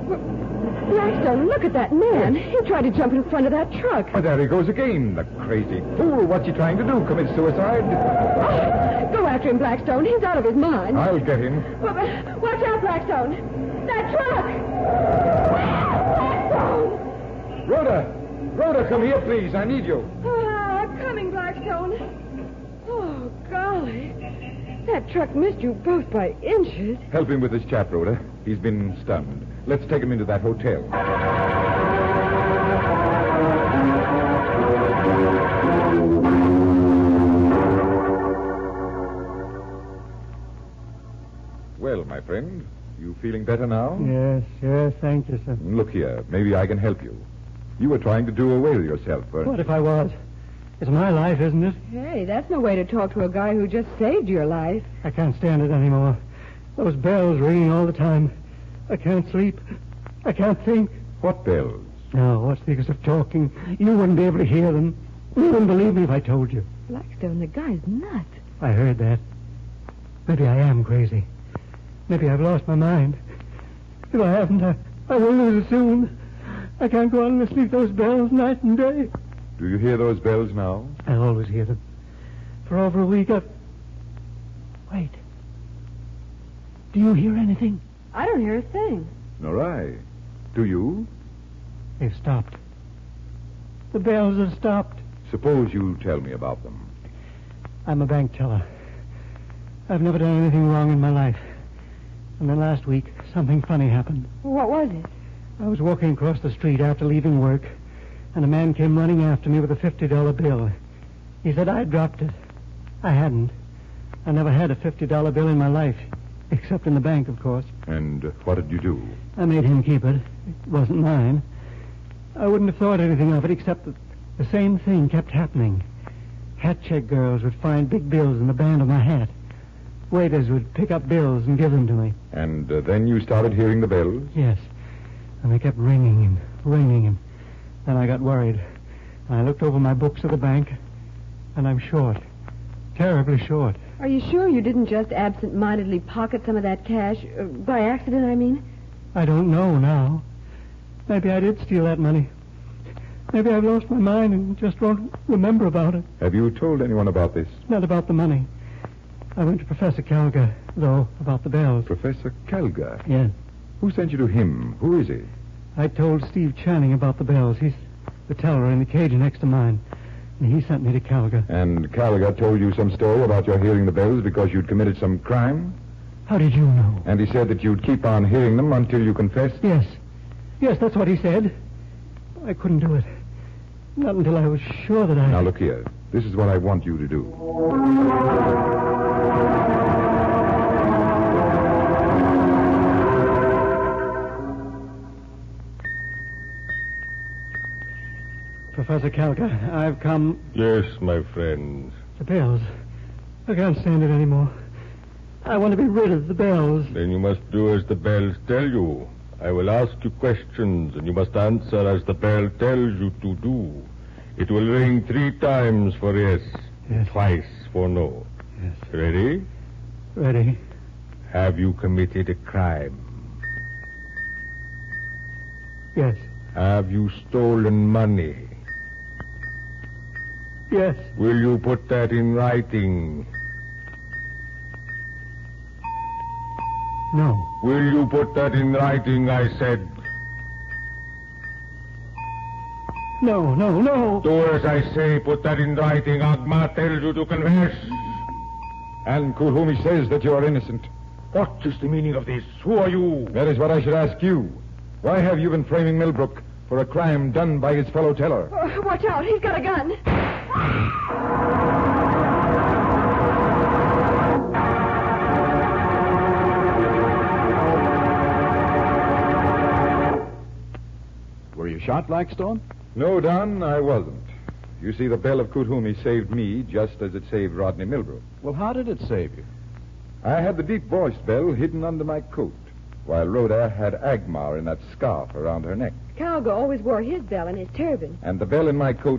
Blackstone, look at that man. He tried to jump in front of that truck. Oh, there he goes again. The crazy fool. What's he trying to do? Commit suicide? Oh, go after him, Blackstone. He's out of his mind. I'll get him. Watch out, Blackstone. That truck! Blackstone! Rhoda, come here, please. I need you. I'm coming, Blackstone. Oh, golly. That truck missed you both by inches. Help him with this chap, Rhoda. He's been stunned. Let's take him into that hotel. Well, my friend, you feeling better now? Yes, thank you, sir. Look here, maybe I can help you. You were trying to do away with yourself, weren't What if I was? It's my life, isn't it? Hey, that's no way to talk to a guy who just saved your life. I can't stand it anymore. Those bells ringing all the time. I can't sleep. I can't think. What bells? No, what's the use of talking? You wouldn't be able to hear them. You wouldn't believe me if I told you. Blackstone, the guy's nuts. I heard that. Maybe I am crazy. Maybe I've lost my mind. If I haven't, I will lose it soon. I can't go on listening to those bells night and day. Do you hear those bells now? I always hear them. For over a week, Wait. Do you hear anything? I don't hear a thing. Nor I. Do you? They've stopped. The bells have stopped. Suppose you tell me about them. I'm a bank teller. I've never done anything wrong in my life. And then last week, something funny happened. What was it? I was walking across the street after leaving work, and a man came running after me with a $50 bill. He said I'd dropped it. I hadn't. I never had a $50 bill in my life, except in the bank, of course. And what did you do? I made him keep it. It wasn't mine. I wouldn't have thought anything of it, except that the same thing kept happening. Hat check girls would find big bills in the band of my hat. Waiters would pick up bills and give them to me. And then you started hearing the bells? Yes. And they kept ringing and ringing, and then I got worried. And I looked over my books at the bank, and I'm short. Terribly short. Are you sure you didn't just absent-mindedly pocket some of that cash? By accident, I mean? I don't know now. Maybe I did steal that money. Maybe I've lost my mind and just won't remember about it. Have you told anyone about this? Not about the money. I went to Professor Calga, though, about the bells. Professor Calga? Yes. Who sent you to him? Who is he? I told Steve Channing about the bells. He's the teller in the cage next to mine. And he sent me to Calga. And Calga told you some story about your hearing the bells because you'd committed some crime? How did you know? And he said that you'd keep on hearing them until you confessed? Yes. Yes, that's what he said. I couldn't do it. Not until I was sure that I... Now, look here. This is what I want you to do. Professor Calga, I've come... Yes, my friend. The bells. I can't stand it anymore. I want to be rid of the bells. Then you must do as the bells tell you. I will ask you questions, and you must answer as the bell tells you to do. It will ring 3 times for yes, twice for no. Yes. Ready? Ready. Have you committed a crime? Yes. Have you stolen money? Yes. Will you put that in writing? No. Will you put that in writing, I said? No. Do as I say. Put that in writing. Agma tells you to confess. And Kulhumi says that you are innocent. What is the meaning of this? Who are you? That is what I should ask you. Why have you been framing Millbrook for a crime done by his fellow teller? Watch out. He's got a gun. Were you shot, Blackstone? No, Don, I wasn't. You see, the bell of Kuthumi saved me just as it saved Rodney Millbrook. Well, how did it save you? I had the deep-voiced bell hidden under my coat, while Rhoda had Agmar in that scarf around her neck. Calga always wore his bell in his turban. And the bell in my coat